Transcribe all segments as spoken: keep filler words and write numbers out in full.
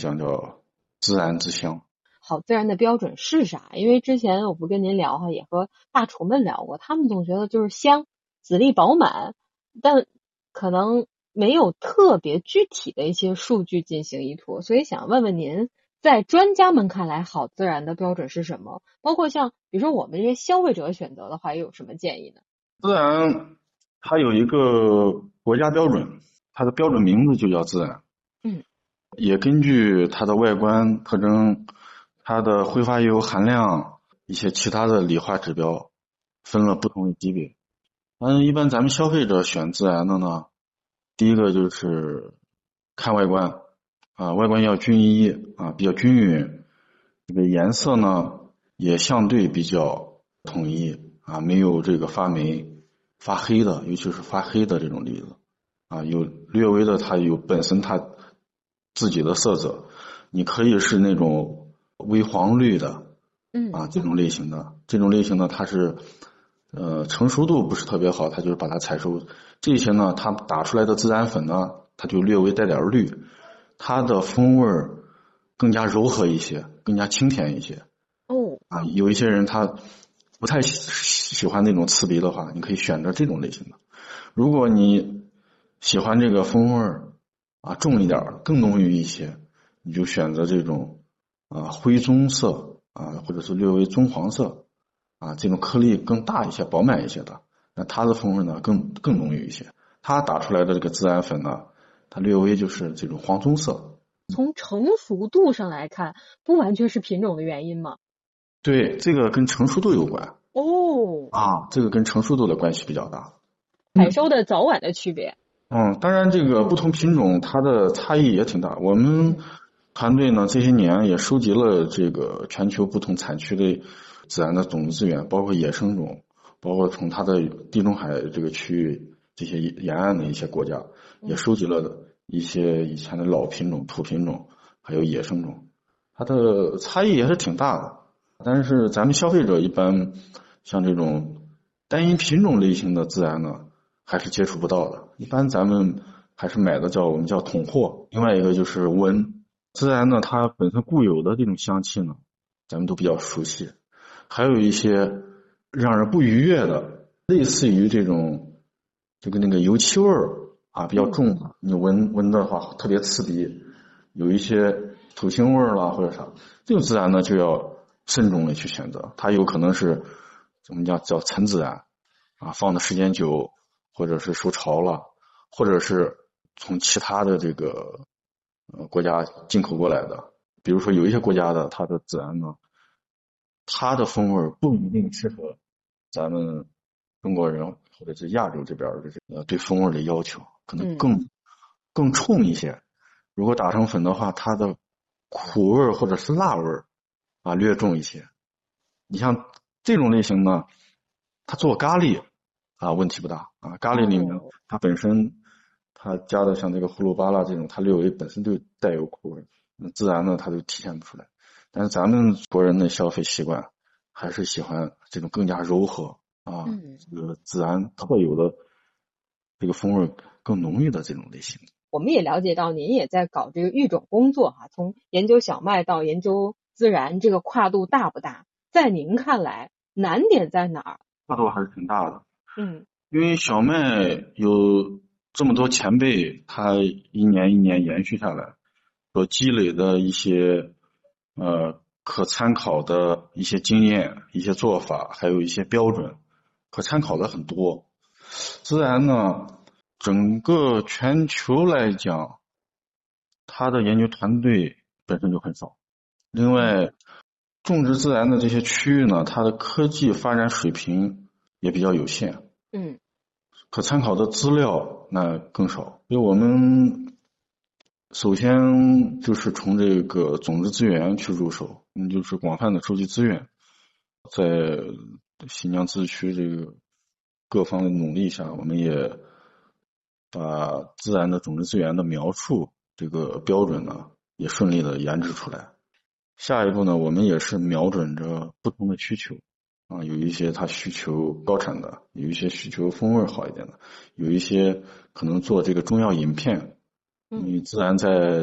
讲叫自然之乡。 好自然的标准是啥？因为之前我不跟您聊哈，也和大厨们聊过，他们总觉得就是香，籽粒饱满，但可能没有特别具体的一些数据进行依托，所以想问问您，在专家们看来，好自然的标准是什么？包括像比如说我们这些消费者选择的话，又有什么建议呢？ 自然它有一个国家标准，它的标准名字就叫自然。 嗯， 也根据它的外观特征、它的挥发油含量、一些其他的理化指标，分了不同的级别。嗯，一般咱们消费者选自然的呢，第一个就是看外观啊，外观要均一啊，比较均匀。这个颜色呢也相对比较统一啊，没有这个发霉、发黑的，尤其是发黑的这种例子啊，有略微的它有本身它自己的色泽，你可以是那种微黄绿的， 嗯啊，这种类型的，这种类型的它是呃成熟度不是特别好，它就是把它采收。这些呢，它打出来的自然粉呢，它就略微带点绿，它的风味更加柔和一些，更加清甜一些。 哦， 啊，有一些人他不太喜喜欢那种刺鼻的话，你可以选择这种类型的。如果你喜欢这个风味啊重一点，更浓郁一些，你就选择这种啊灰棕色啊，或者是略微棕黄色啊，这种颗粒更大一些、饱满一些的，那它的风味呢更更浓郁一些。它打出来的这个自然粉呢，它略微就是这种黄棕色。 从成熟度上来看，不完全是品种的原因吗？ 对，这个跟成熟度有关哦， 啊，这个跟成熟度的关系比较大。 采收的早晚的区别。 嗯，当然这个不同品种它的差异也挺大。我们团队呢这些年也收集了这个全球不同产区的自然的种子资源，包括野生种，包括从它的地中海这个区域这些沿岸的一些国家，也收集了一些以前的老品种、土品种，还有野生种，它的差异也是挺大的。但是咱们消费者一般像这种单一品种类型的自然呢，还是接触不到的。一般咱们还是买的叫我们叫统货。另外一个就是闻自然呢，它本身固有的这种香气呢，咱们都比较熟悉。还有一些让人不愉悦的，类似于这种这个那个油漆味儿啊比较重的，你闻闻的话特别刺鼻。有一些土腥味儿啦或者啥，这种自然呢就要慎重的去选择。它有可能是怎么讲叫陈自然啊，放的时间久，或者是受潮了，或者是从其他的这个呃国家进口过来的。比如说有一些国家的它的自然呢，它的风味不一定适合咱们中国人或者是亚洲这边的这个对风味的要求，可能更、嗯、更冲一些。如果打成粉的话，它的苦味或者是辣味啊略重一些。你像这种类型呢，它做咖喱啊问题不大啊，咖喱里面它本身它加的像这个葫芦巴啦这种，它略微本身就带有苦味，那自然呢它就体现不出来。但是咱们国人的消费习惯还是喜欢这种更加柔和啊，嗯、这个自然特有的这个风味更浓郁的这种类型。 我们也了解到您也在搞这个育种工作哈，从研究小麦到研究自然，这个跨度大不大？在您看来，难点在哪儿？ 跨度还是挺大的。 嗯， 因为小麦有这么多前辈，他一年一年延续下来，所积累的一些呃可参考的一些经验、一些做法，还有一些标准，可参考的很多。自然呢，整个全球来讲，它的研究团队本身就很少。另外，种植自然的这些区域呢，它的科技发展水平也比较有限。 嗯， 可参考的资料那更少。因为我们首先就是从这个种子资源去入手，嗯，就是广泛的收集资源，在新疆自治区这个各方的努力下，我们也把自然的种子资源的描述这个标准呢，也顺利的研制出来。下一步呢，我们也是瞄准着不同的需求啊，有一些它需求高产的，有一些需求风味好一点的，有一些可能做这个中药饮片。因为自然在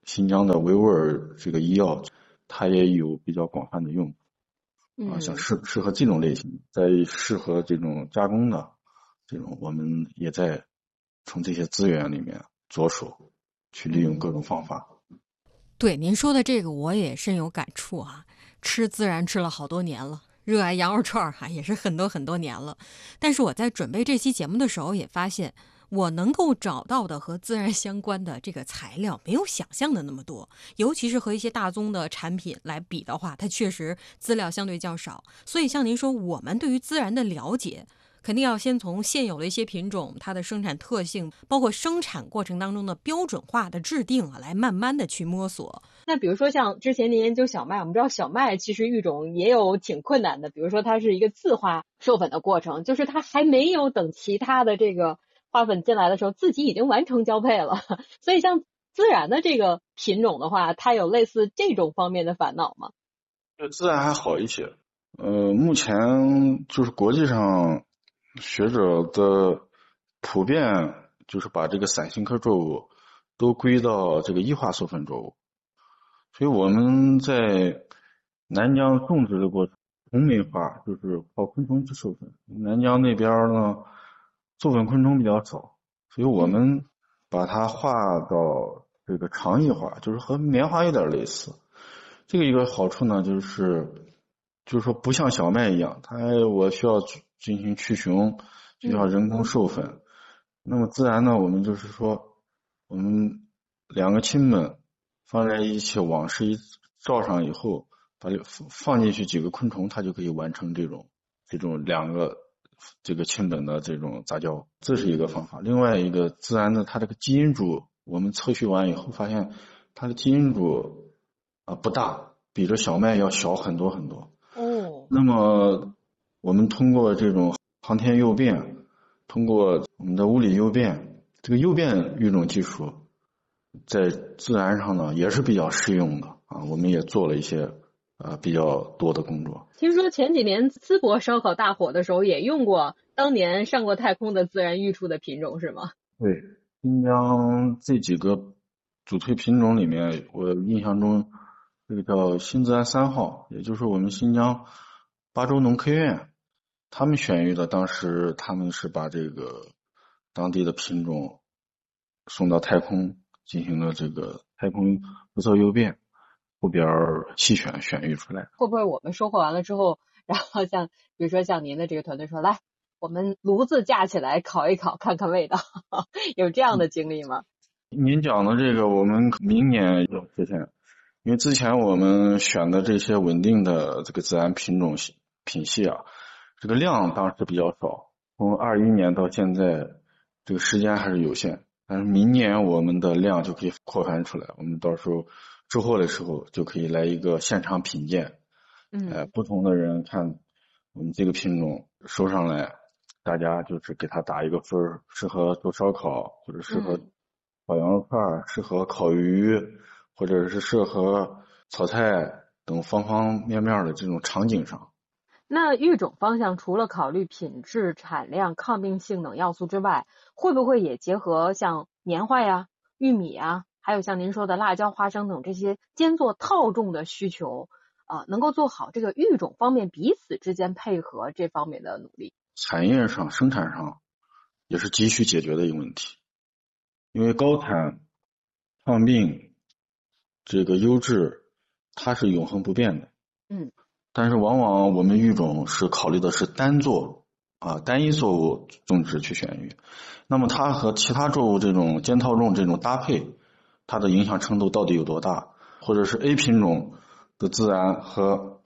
新疆的维吾尔这个医药，它也有比较广泛的用途啊，像适适合这种类型，在适合这种加工的这种，我们也在从这些资源里面着手去利用各种方法。 对，您说的这个我也深有感触啊，吃孜然吃了好多年了，热爱羊肉串哈、啊、也是很多很多年了。但是我在准备这期节目的时候也发现，我能够找到的和孜然相关的这个材料没有想象的那么多，尤其是和一些大宗的产品来比的话，它确实资料相对较少。所以像您说，我们对于孜然的了解肯定要先从现有的一些品种，它的生产特性，包括生产过程当中的标准化的制定啊，来慢慢的去摸索。 那比如说像之前您研究小麦，我们知道小麦其实育种也有挺困难的，比如说它是一个自花授粉的过程，就是它还没有等其他的这个花粉进来的时候，自己已经完成交配了。所以像孜然的这个品种的话，它有类似这种方面的烦恼吗？ 孜然还好一些，呃，目前就是国际上学者的普遍就是把这个伞形科作物都归到这个异化授粉作物，所以我们在南疆种植的过程，红梅花就是靠昆虫去授粉。南疆那边呢，授粉昆虫比较少，所以我们把它划到这个长异花，就是和棉花有点类似。这个一个好处呢，就是就是说不像小麦一样，它我需要进行去雄，需要人工授粉。嗯、那么自然呢，我们就是说，我们两个亲们放在一起，网式一罩上以后，把放进去几个昆虫，它就可以完成这种这种两个这个亲本的这种杂交，这是一个方法。另外一个自然的，它这个基因组，我们测序完以后发现，它的基因组啊、呃、不大，比这小麦要小很多很多。 哦。 那么我们通过这种航天诱变，通过我们的物理诱变，这个诱变育种技术在自然上呢也是比较适用的啊，我们也做了一些呃比较多的工作。 听说前几年淄博烧烤大火的时候也用过当年上过太空的自然育出的品种是吗？ 对，新疆这几个主推品种里面，我印象中这个叫新自然三号，也就是我们新疆巴州农科院他们选育的，当时他们是把这个当地的品种送到太空进行了这个太空辐射诱变，后边细选选育出来。 会不会我们收获完了之后，然后像比如说像您的这个团队说，来我们炉子架起来烤一烤看看味道，有这样的经历吗？ 您讲的这个我们明年要实现，因为之前我们选的这些稳定的这个自然品种品系啊，这个量当时比较少，从二一年到现在这个时间还是有限，但是明年我们的量就可以扩宽出来，我们到时候之后的时候就可以来一个现场品鉴， 嗯， 呃，不同的人看我们这个品种收上来，大家就是给他打一个分，适合做烧烤或者适合烤羊肉串，适合烤鱼，或者是适合炒菜等方方面面的这种场景上。 那育种方向除了考虑品质、产量、抗病性等要素之外，会不会也结合像棉花呀、玉米呀，还有像您说的辣椒、花生等这些兼做套种的需求啊、呃，能够做好这个育种方面彼此之间配合这方面的努力？ 产业上、生产上也是急需解决的一个问题，因为高产、抗病、这个优质，它是永恒不变的。 嗯。 但是往往我们育种是考虑的是单作啊单一作物种植去选育，那么它和其他作物这种间套种这种搭配，它的影响程度到底有多大？或者是 A 品种的孜然和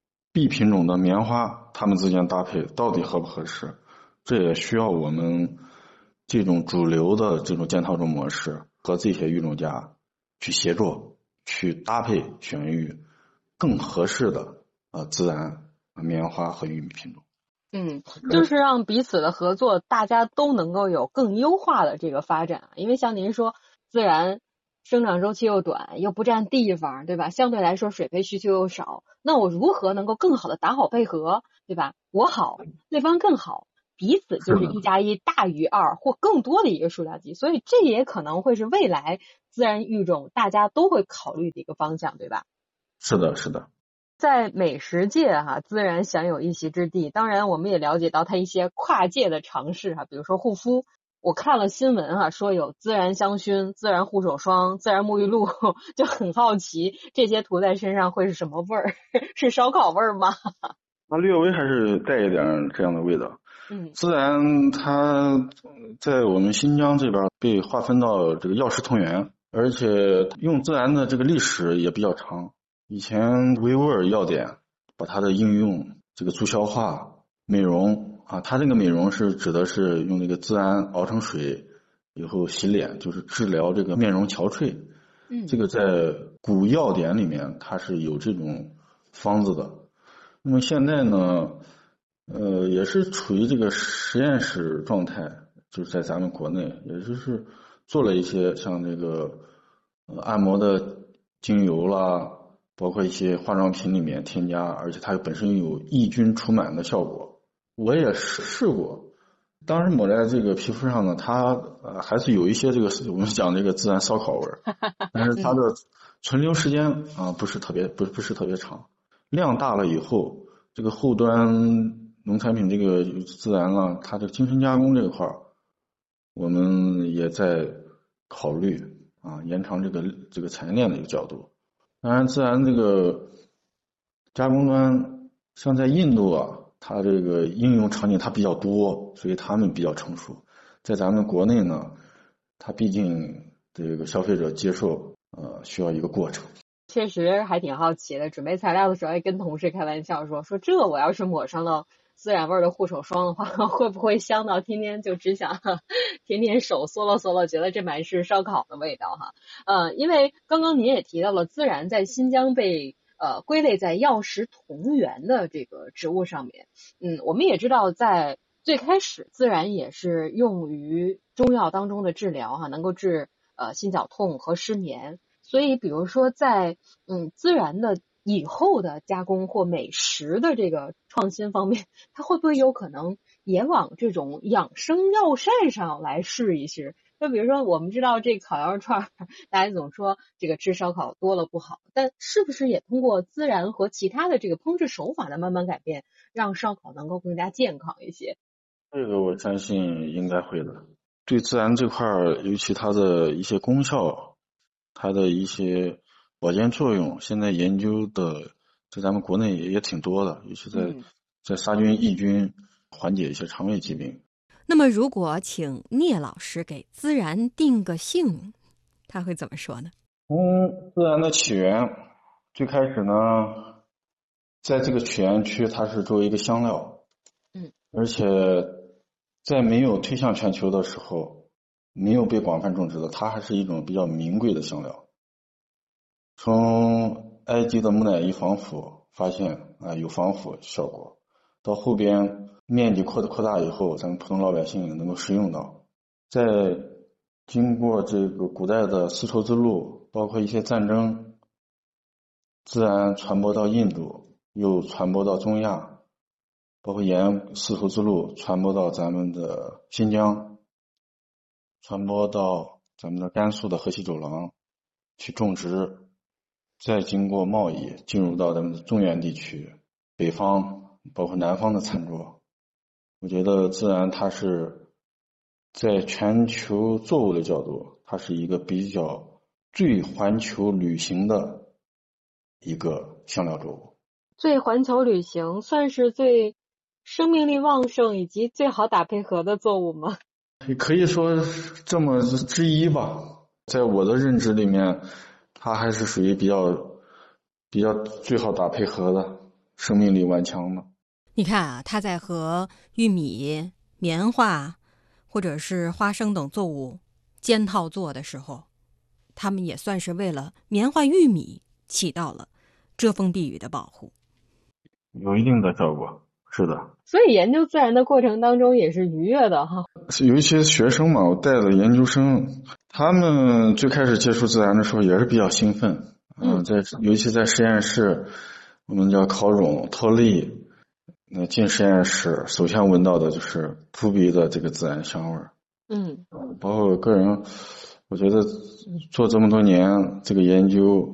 B 品种的棉花，它们之间搭配到底合不合适？这也需要我们这种主流的这种间套种模式和这些育种家去协作，去搭配选育更合适的呃，孜然、棉花和玉米品种。 嗯，就是让彼此的合作，大家都能够有更优化的这个发展。因为像您说，孜然生长周期又短，又不占地方，对吧？相对来说水培需求又少，那我如何能够更好的打好配合，对吧？我好，对方更好， 彼此就是一加一大于二或更多的一个数量级，所以这也可能会是未来自然育种大家都会考虑的一个方向，对吧？ 是的，是的。 在美食界哈、啊，自然享有一席之地。当然，我们也了解到它一些跨界的尝试哈、啊，比如说护肤。我看了新闻哈、啊，说有自然香薰、自然护手霜、自然沐浴露，就很好奇这些涂在身上会是什么味儿？是烧烤味儿吗？ 那略微还是带一点这样的味道。 嗯， 自然它在我们新疆这边被划分到这个药食同源，而且用自然的这个历史也比较长。以前维吾尔药典把它的应用这个助消化、美容啊，它这个美容是指的是用那个孜然熬成水以后洗脸，就是治疗这个面容憔悴。 嗯， 这个在古药典里面它是有这种方子的。那么现在呢，呃，也是处于这个实验室状态，就是在咱们国内，也就是做了一些像这个、呃、按摩的精油啦，包括一些化妆品里面添加，而且它本身有抑菌除螨的效果。我也试过，当时抹在这个皮肤上呢，它呃还是有一些这个我们讲这个自然烧烤味儿，但是它的存留时间啊、呃、不是特别不不是特别长。量大了以后，这个后端农产品这个自然了，它这个精深加工这一块，我们也在考虑啊延长这个这个产业链的一个角度。当然，自然这个加工端，像在印度啊，它这个应用场景它比较多，所以他们比较成熟。在咱们国内呢，它毕竟这个消费者接受呃需要一个过程。 确实还挺好奇的，准备材料的时候还跟同事开玩笑说，说这我要是抹上了自然味的护手霜的话，会不会香到天天就只想天天手嗦了嗦了，觉得这满是烧烤的味道哈。呃，因为刚刚您也提到了孜然在新疆被呃归类在药食同源的这个植物上面，嗯，我们也知道在最开始孜然也是用于中药当中的治疗哈，能够治呃心绞痛和失眠。所以比如说在嗯孜然的以后的加工或美食的这个创新方面，它会不会有可能也往这种养生药膳上来试一试？就比如说我们知道这烤羊肉串，大家总说这个吃烧烤多了不好，但是不是也通过孜然和其他的这个烹制手法的慢慢改变，让烧烤能够更加健康一些？ 这个我相信应该会的。对孜然这块，尤其它的一些功效，它的一些保健作用，现在研究的在咱们国内也也挺多的，尤其在、嗯、在杀菌抑菌，缓解一些肠胃疾病。 那么如果请聂老师给孜然定个性，他会怎么说呢？ 从孜然的起源，最开始呢，在这个起源区它是作为一个香料， 嗯， 而且在没有推向全球的时候，没有被广泛种植的，它还是一种比较名贵的香料。从埃及的木乃伊防腐发现啊有防腐效果，到后边面积扩扩大以后，咱们普通老百姓能够食用到。在经过这个古代的丝绸之路，包括一些战争，自然传播到印度，又传播到中亚，包括沿丝绸之路传播到咱们的新疆，传播到咱们的甘肃的河西走廊去种植，再经过贸易进入到咱们的中原地区，北方包括南方的餐桌。我觉得自然它是在全球作物的角度，它是一个比较最环球旅行的一个香料作物。 最环球旅行算是最生命力旺盛以及最好打配合的作物吗？ 可以说这么之一吧。在我的认知里面，它还是属于比较比较最好打配合的，生命力顽强的。 你看啊，它在和玉米、棉花或者是花生等作物间套做的时候，它们也算是为了棉花、玉米起到了遮风避雨的保护， 有一定的效果。是的， 所以研究自然的过程当中也是愉悦的哈。 有一些学生嘛，我带的研究生，他们最开始接触自然的时候也是比较兴奋，嗯、呃，在尤其在实验室，我们叫烤蛹、脱粒， 那进实验室首先闻到的就是扑鼻的这个孜然香味儿。 嗯， 包括个人，我觉得做这么多年这个研究，